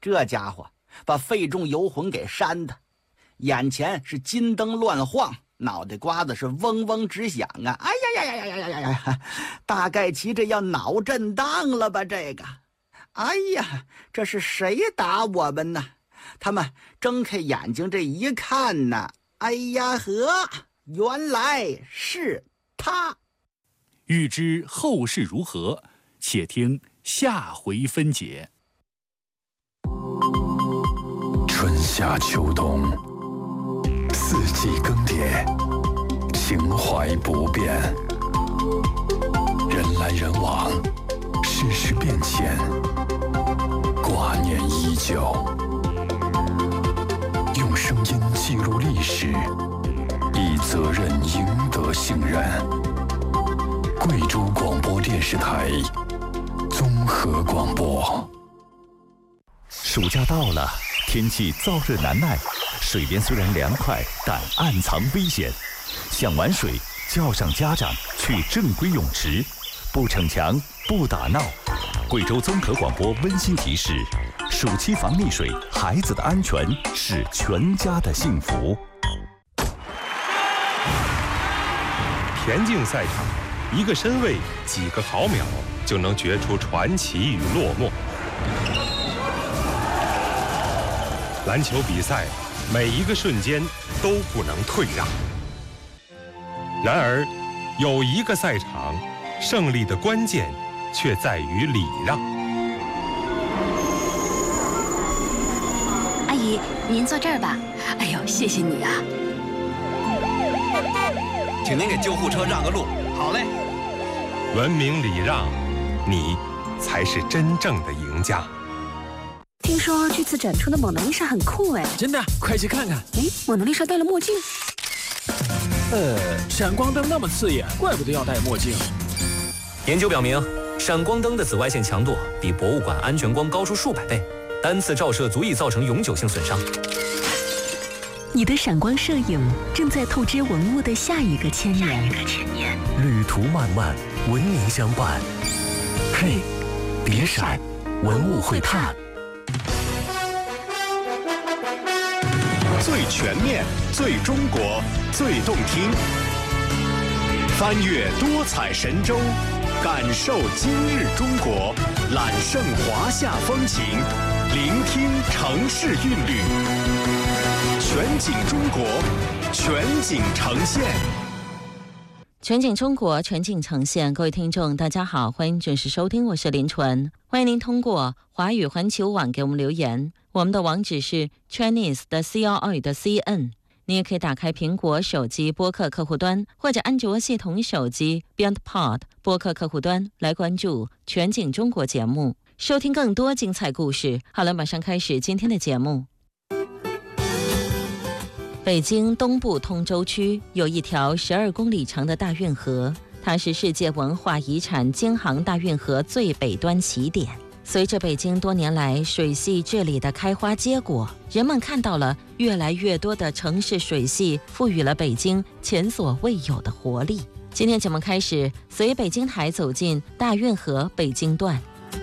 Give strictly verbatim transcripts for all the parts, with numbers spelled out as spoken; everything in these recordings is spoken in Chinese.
这家伙把肺中游魂给扇的，眼前是金灯乱晃，脑袋瓜子是嗡嗡直响啊！哎呀呀呀呀呀呀呀呀！大概其这要脑震荡了吧？这个，哎呀，这是谁打我们呢？他们睁开眼睛这一看呢，哎呀呵，原来是他。 欲知后事如何，且听下回分解。 春夏秋冬，四季更迭，情怀不变。人来人往，世事变迁，挂念依旧。用声音记录历史，以责任赢得信任。贵州广播电视台综合广播。 暑假到了，天气燥热难耐，水边虽然凉快，但暗藏危险。想玩水，叫上家长去正规泳池，不逞强，不打闹。贵州综合广播温馨提示：暑期防溺水，孩子的安全是全家的幸福。 田径赛场，一个身位，几个毫秒就能决出传奇与落寞。篮球比赛，每一个瞬间都不能退让。然而，有一个赛场，胜利的关键却在于礼让。 阿姨，您坐这儿吧。哎呦，谢谢你啊！ 请您给救护车让个路。好嘞。 文明礼让，你才是真正的赢家。 听说这次展出的蒙娜丽莎很酷哎！ 真的，快去看看。 哎，蒙娜丽莎戴了墨镜。 呃，闪光灯那么刺眼，怪不得要戴墨镜。 研究表明，闪光灯的紫外线强度比博物馆安全光高出数百倍，单次照射足以造成永久性损伤。 你的闪光摄影正在透支文物的下一个千年。 旅途漫漫，文明相伴。嘿，别闪，文物会怕。 最全面，最中国，最动听。翻越多彩神州，感受今日中国，揽胜华夏风情，聆听城市韵律。全景中国，全景呈现。 全景中国，全景呈现。各位听众大家好，欢迎准时收听，我是林纯。欢迎您通过华语环球网给我们留言，我们的网址是 Chinese 的 C R I 的 C N。 你也可以打开苹果手机播客客户端，或者安卓系统手机 BeyondPod 播客客户端来关注全景中国节目，收听更多精彩故事。好了，马上开始今天的节目。北京东部通州区有一条十二公里长的大运河，它是世界文化遗产京杭大运河最北端起点。随着北京多年来水系治理的开花结果，人们看到了越来越多的城市水系赋予了北京前所未有的活力。今天节目开始，随北京台走进大运河北京段。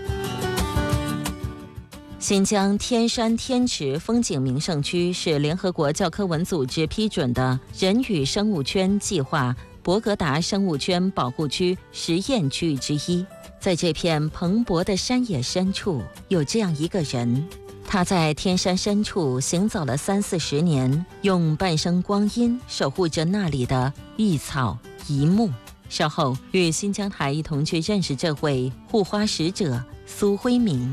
新疆天山天池风景名胜区是联合国教科文组织批准的人与生物圈计划博格达生物圈保护区实验区域之一。在这片蓬勃的山野深处，有这样一个人，他在天山深处行走了三四十年，用半生光阴守护着那里的一草一木。稍后与新疆台一同去认识这位护花使者苏辉明。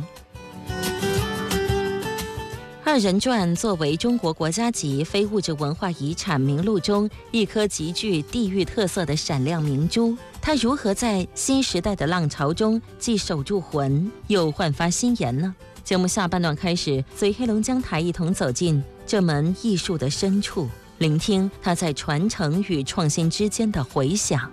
二人转作为中国国家级非物质文化遗产名录中一颗极具地域特色的闪亮明珠，它如何在新时代的浪潮中既守住魂，又焕发新颜呢？节目下半段开始，随黑龙江台一同走进这门艺术的深处，聆听它在传承与创新之间的回响。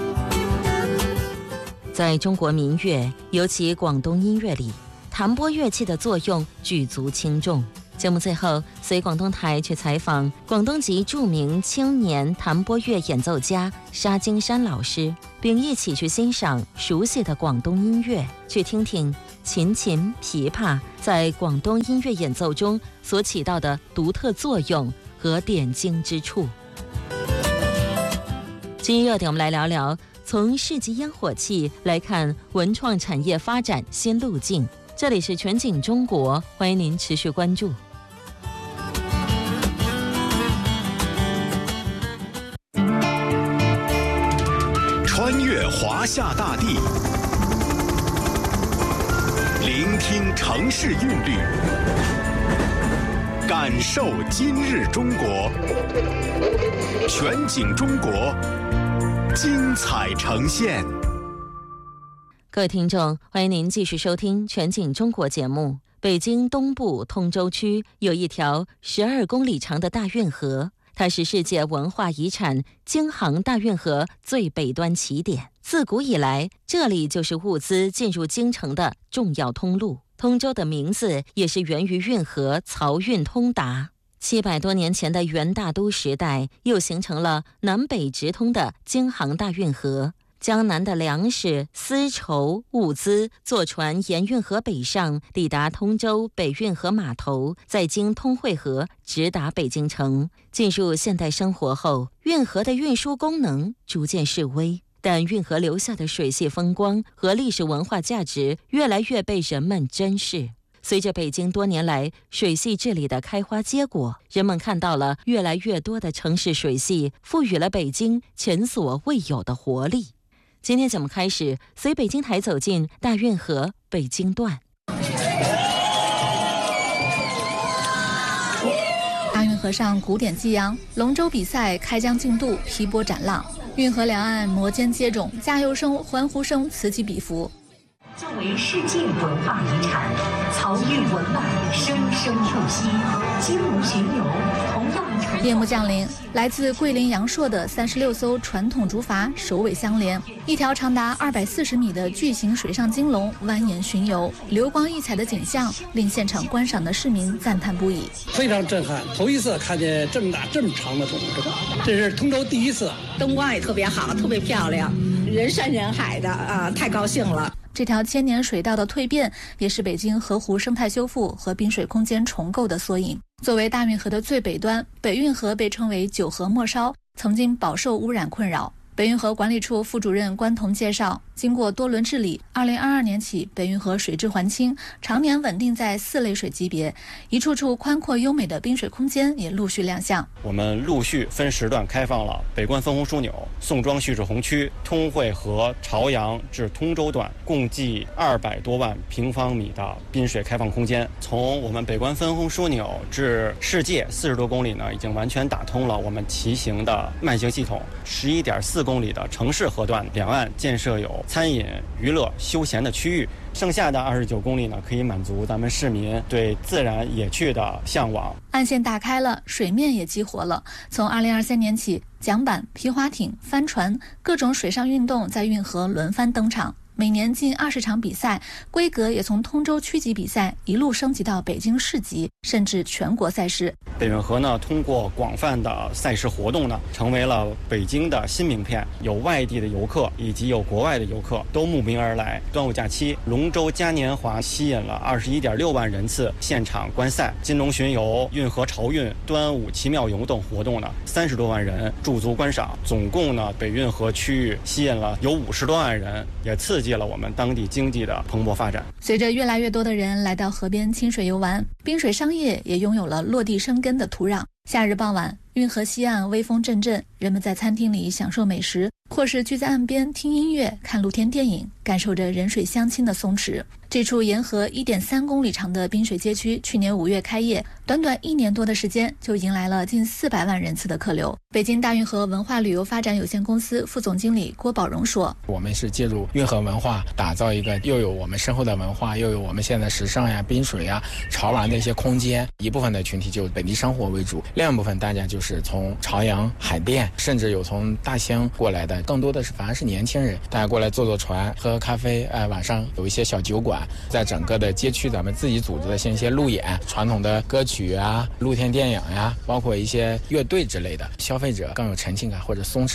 在中国民乐，尤其广东音乐里，弹拨乐器的作用举足轻重。节目最后，随广东台去采访广东籍著名青年弹拨乐演奏家沙金山老师，并一起去欣赏熟悉的广东音乐，去听听琴琴、琵琶在广东音乐演奏中所起到的独特作用和点睛之处。今日热点，我们来聊聊从市级烟火气来看文创产业发展新路径。这里是全景中国，欢迎您持续关注。 穿越华夏大地，聆听城市韵律，感受今日中国。全景中国，精彩呈现。 各位听众，欢迎您继续收听全景中国节目。北京东部通州区有一条十二公里长的大运河，它是世界文化遗产京杭大运河最北端起点。自古以来，这里就是物资进入京城的重要通路。通州的名字也是源于运河漕运通达。七百多年前的元大都时代，又形成了南北直通的京杭大运河。江南的粮食、丝绸、物资坐船沿运河北上，抵达通州北运河码头，再经通惠河直达北京城。进入现代生活后，运河的运输功能逐渐式微，但运河留下的水系风光和历史文化价值越来越被人们珍视。随着北京多年来水系治理的开花结果，人们看到了越来越多的城市水系赋予了北京前所未有的活力。今天节目开始，随北京台走进大运河北京段。 大运河上古典激扬，龙舟比赛开疆竞渡，劈波斩浪，运河两岸摩肩接踵，加油声、欢呼声此起彼伏。 作为世界文化遗产，漕运文脉生生不息，金龙巡游同样。 夜幕降临，来自桂林阳朔的三十六艘传统竹筏首尾相连，一条长达二百四十米的巨型水上金龙蜿蜒巡游，流光溢彩的景象令现场观赏的市民赞叹不已。 非常震撼，头一次看见这么大这么长的龙，这是通州第一次， 灯光也特别好，特别漂亮，人山人海的啊，太高兴了。 这条千年水道的蜕变，也是北京河湖生态修复和滨水空间重构的缩影。作为大运河的最北端，北运河被称为九河末梢，曾经饱受污染困扰。北运河管理处副主任关彤介绍，经过多轮治理，二零二二年起，北运河水质环清，常年稳定在四类水级别，一处处宽阔优美的滨水空间也陆续亮相。 我们陆续分时段开放了北关分洪枢纽、宋庄蓄滞洪区、通惠河朝阳至通州段，共计二百多万平方米的滨水开放空间。从我们北关分洪枢纽至世界四十多公里呢，已经完全打通了我们骑行的慢行系统。十一点四公里的城市河段，两岸建设有餐饮、娱乐、休闲的区域。剩下的二十九公里呢，可以满足咱们市民对自然野趣的向往。 岸线打开了，水面也激活了。从二零二三年起，桨板、皮划艇、帆船各种水上运动在运河轮番登场。每年近二十场比赛，规格也从通州区级比赛一路升级到北京市级，甚至全国赛事。 北运河呢，通过广泛的赛事活动呢，成为了北京的新名片。有外地的游客以及有国外的游客都慕名而来。端午假期，龙舟嘉年华吸引了二十一点六万人次现场观赛。金龙巡游、运河漕运、端午奇妙游等活动呢，三十多万人驻足观赏。总共呢，北运河区域吸引了有五十多万人，也刺激了我们当地经济的蓬勃发展。 随着越来越多的人来到河边亲水游玩，滨水商业也拥有了落地生根的土壤。夏日傍晚，运河西岸微风阵阵，人们在餐厅里享受美食，或是聚在岸边听音乐、看露天电影，感受着人水相亲的松弛。这处沿河 一点三公里长的滨水街区，去年五月开业，短短一年多的时间就迎来了近四百万人次的客流。北京大运河文化旅游发展有限公司副总经理郭宝荣说：“ 我们是借助运河文化，打造一个又有我们深厚的文化，又有我们现在时尚呀、滨水呀、潮玩的一些空间。一部分的群体就本地生活为主，另一部分大家就是从朝阳、海淀，甚至有从大兴过来的，更多的是反而是年轻人，大家过来坐坐船、喝喝咖啡。哎、呃，晚上有一些小酒馆。”在整个的街区，咱们自己组织的像一些路演、传统的歌曲啊、露天电影呀、啊，包括一些乐队之类的，消费者更有沉浸感或者松弛感。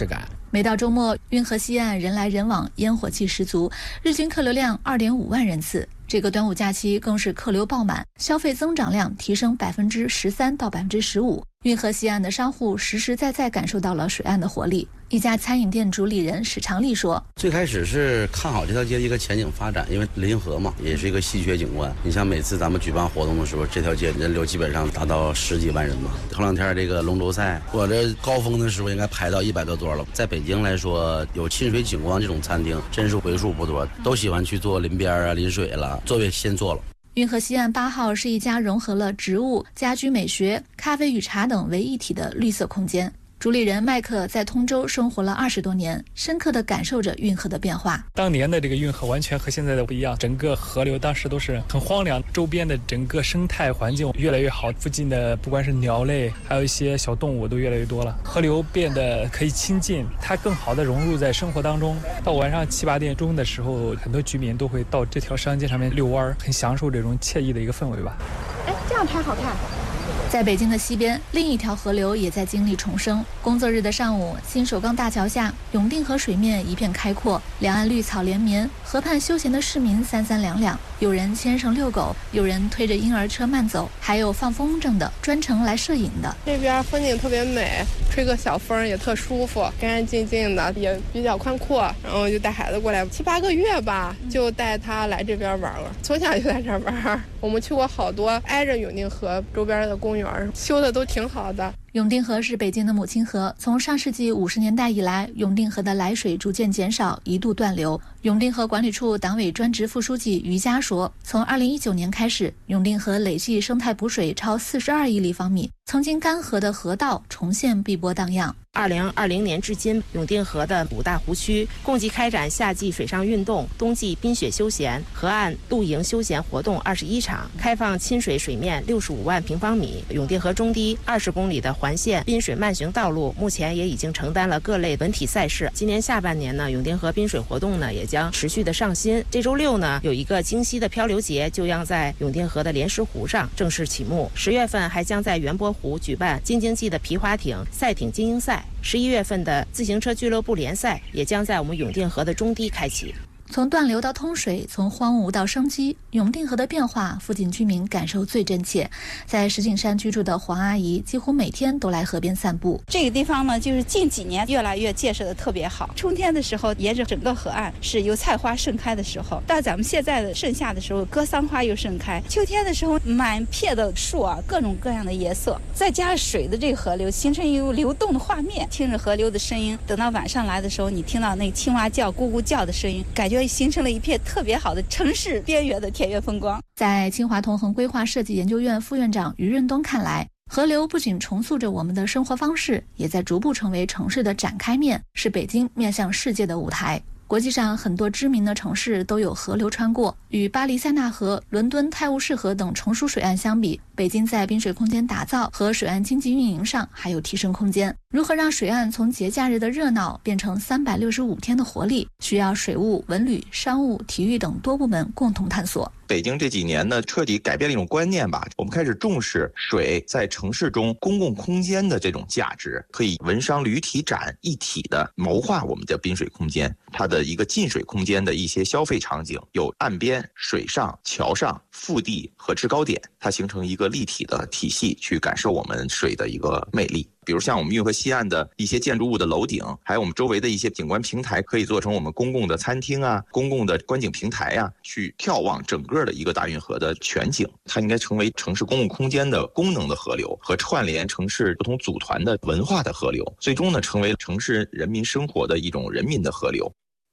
每到周末，运河西岸人来人往，烟火气十足，日均客流量 二点五万人次。这个端午假期更是客流爆满，消费增长量提升百分之十三到百分之十五。运河西岸的商户实实在在感受到了水岸的活力。一家餐饮店主理人史长利说：“ 最开始是看好这条街的一个前景发展，因为临河嘛，也是一个稀缺景观。你像每次咱们举办活动的时候，这条街人流基本上达到十几万人嘛。头两天这个龙舟赛，我这高峰的时候应该排到一百多桌了。在北京来说，有亲水景观这种餐厅真是为数不多，都喜欢去做临边啊、临水了，座位先做了。” 运河西岸八号是一家融合了植物、家居美学、咖啡与茶等为一体的绿色空间。主理人麦克在通州生活了二十多年，深刻地感受着运河的变化。 当年的这个运河完全和现在的不一样，整个河流当时都是很荒凉，周边的整个生态环境越来越好，附近的不管是鸟类，还有一些小动物都越来越多了。河流变得可以亲近，它更好地融入在生活当中。到晚上七八点钟的时候，很多居民都会到这条商街上面遛弯，很享受这种惬意的一个氛围吧。 哎，这样拍好看。在北京的西边，另一条河流也在经历重生。工作日的上午，新首钢大桥下，永定河水面一片开阔，两岸绿草连绵，河畔休闲的市民三三两两，有人牵绳遛狗，有人推着婴儿车慢走，还有放风筝的，专程来摄影的。 这边风景特别美，吹个小风也特舒服，干干净净的，也比较宽阔。然后就带孩子过来七八个月吧，就带他来这边玩了，从小就在这玩。我们去过好多挨着永定河周边的公园，修的都挺好的。 永定河是北京的母亲河，从上世纪五十年代以来，永定河的来水逐渐减少，一度断流。永定河管理处党委专职副书记于佳说，从二零一九年开始，永定河累计生态补水超四十二亿立方米，曾经干涸的河道重现碧波荡漾。 二零二零年至今，永定河的五大湖区共计开展夏季水上运动、冬季冰雪休闲、河岸露营休闲活动二十一场，开放亲水水面六十五万平方米。永定河中堤二十公里的环线滨水慢行道路，目前也已经承担了各类文体赛事。今年下半年呢，永定河滨水活动呢也将持续的上新。这周六呢，有一个京西的漂流节就将在永定河的莲石湖上正式启幕。十月份还将在元波湖举办京津冀的皮划艇赛艇精英赛。十一月份的自行车俱乐部联赛也将在我们永定河的中堤开启。 从断流到通水，从荒芜到生机，永定河的变化，附近居民感受最真切。在石景山居住的黄阿姨，几乎每天都来河边散步。 这个地方呢，就是近几年越来越建设的特别好。春天的时候，沿着整个河岸是油菜花盛开的时候；到咱们现在的盛夏的时候，格桑花又盛开。秋天的时候，满片的树啊，各种各样的颜色，再加上水的这个河流，形成一个流动的画面。听着河流的声音，等到晚上来的时候，你听到那青蛙叫、咕咕叫的声音，感觉形成了一片特别好的城市边缘的田园风光。 在清华同恒规划设计研究院副院长于润东看来，河流不仅重塑着我们的生活方式，也在逐步成为城市的展开面，是北京面向世界的舞台。国际上很多知名的城市都有河流穿过，与巴黎塞纳河、伦敦泰晤士河等成熟水岸相比，北京在滨水空间打造和水岸经济运营上还有提升空间。如何让水岸从节假日的热闹变成三百六十五天的活力，需要水务、文旅、商务、体育等多部门共同探索。 北京这几年呢，彻底改变了一种观念吧。我们开始重视水在城市中公共空间的这种价值，可以文商旅体展一体的谋划我们的滨水空间。它的一个近水空间的一些消费场景，有岸边、水上、桥上、腹地和制高点，它形成一个立体的体系，去感受我们水的一个魅力。比如像我们运河西岸的一些建筑物的楼顶，还有我们周围的一些景观平台，可以做成我们公共的餐厅啊、公共的观景平台啊，去眺望整个的一个大运河的全景。它应该成为城市公共空间的功能的河流，和串联城市不同组团的文化的河流，最终呢，成为城市人民生活的一种人民的河流。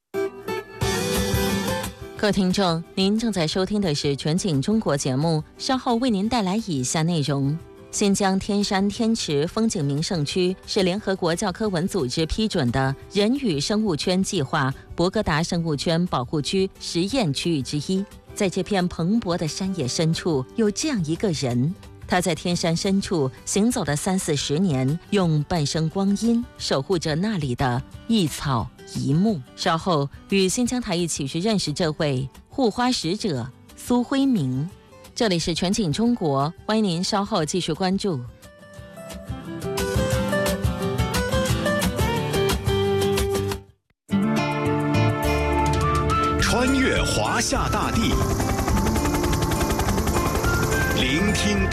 各位听众，您正在收听的是全景中国节目，稍后为您带来以下内容。新疆天山天池风景名胜区是联合国教科文组织批准的人与生物圈计划博格达生物圈保护区实验区域之一。在这片蓬勃的山野深处，有这样一个人，他在天山深处行走了三四十年，用半生光阴守护着那里的一草一木。稍后与新疆台一起去认识这位护花使者苏辉明。这里是全景中国，欢迎您稍后继续关注。 华夏大地，聆听。